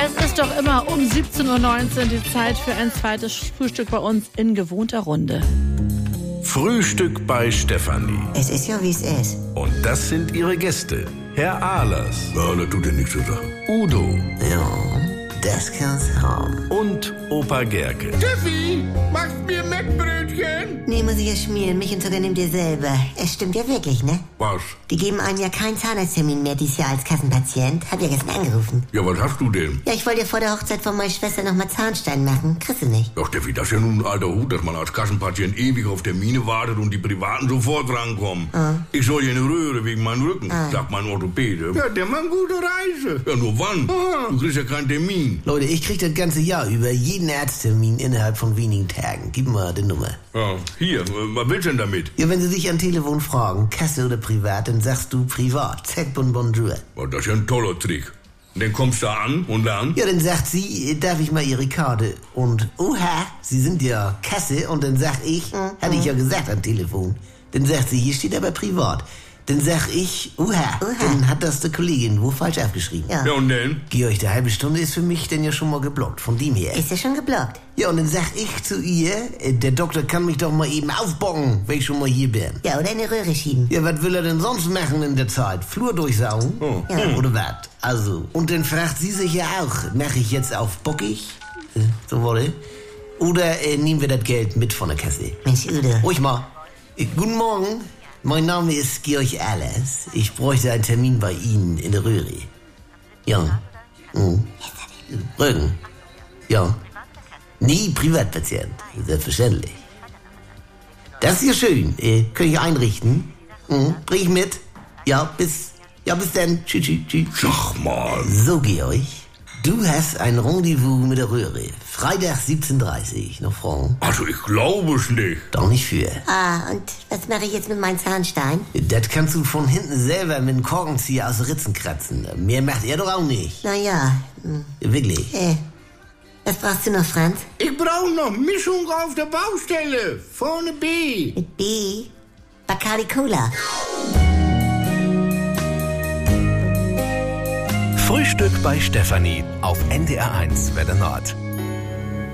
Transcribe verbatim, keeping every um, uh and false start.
Es ist doch immer um siebzehn Uhr neunzehn die Zeit für ein zweites Frühstück bei uns in gewohnter Runde. Frühstück bei Stefanie. Es ist ja, wie es ist. Und das sind ihre Gäste. Herr Ahlers. Ja, das tut dir nichts zu sagen. Udo. Ja, das kann's haben. Und Opa Gerke. Steffi, machst mir Mettbrötchen? Nee, muss ich ja schmieren. Mich und sogar nimm dir selber. Es stimmt ja wirklich, ne? Was? Die geben einem ja keinen Zahnarzttermin mehr dieses Jahr als Kassenpatient. Hab ja gestern angerufen. Ja, was hast du denn? Ja, ich wollte ja vor der Hochzeit von meiner Schwester nochmal Zahnstein machen. Kriegst du nicht. Doch, Steffi, das ist ja nun ein alter Hut, dass man als Kassenpatient ewig auf Termine wartet und die Privaten sofort rankommen. Ah. Ich soll hier eine Röhre wegen meinem Rücken, Ah. sagt mein Orthopäde. Ja, der macht gute Reise. Ja, nur wann? Du kriegst ja keinen Termin. Leute, ich krieg das ganze Jahr über jeden Arzttermin innerhalb von wenigen Tagen. Gib mal die Nummer. Ja, hier, was willst du denn damit? Ja, wenn sie dich am Telefon fragen, Kasse oder privat, dann sagst du privat. Zack, bon, bonjour. Oh, das ist ja ein toller Trick. Und dann kommst du an und dann? Ja, dann sagt sie, darf ich mal Ihre Karte? Und, oha, Sie sind ja Kasse. Und dann sag ich, Mhm. hatte ich ja gesagt am Telefon. Dann sagt sie, hier steht aber privat. Dann sag ich, oha, Oha. dann hat das die Kollegin wo falsch aufgeschrieben. Ja. Ja, und dann? Georg, die halbe Stunde ist für mich denn ja schon mal geblockt, von dem her. Ist ja schon geblockt. Ja, und dann sag ich zu ihr, äh, der Doktor kann mich doch mal eben aufbocken, wenn ich schon mal hier bin. Ja, oder in die Röhre schieben. Ja, was will er denn sonst machen in der Zeit? Flur durchsaugen? Oh. Ja. Oder was? Also, und dann fragt sie sich ja auch, mache ich jetzt auf bockig? Äh, So wolle? Oder äh, nehmen wir das Geld mit von der Kasse? Mensch, Udo. Ruhig mal. Äh, guten Morgen, mein Name ist Georg Ahlers. Ich bräuchte einen Termin bei Ihnen in der Röhre. Ja. Mhm. Rücken. Ja. Nee, Privatpatient. Selbstverständlich. Das ist ja schön. Äh, kann ich einrichten? Mhm. Bring ich mit? Ja, bis, ja, bis dann. Tschüss, tschüss, tschüss. Sag mal. So, Georg. Du hast ein Rendezvous mit der Röhre. Freitag siebzehn Uhr dreißig. Noch Fragen? Also, ich glaube es nicht. Doch nicht für. Ah, und was mache ich jetzt mit meinem Zahnstein? Das kannst du von hinten selber mit einem Korkenzieher aus Ritzen kratzen. Mehr macht er doch auch nicht. Naja, hm, Wirklich. äh, was brauchst du noch, Franz? Ich brauche noch Mischung auf der Baustelle. Vorne B. Mit B? Bacardi Cola. Frühstück bei Stefanie auf N D R eins Welle Nord.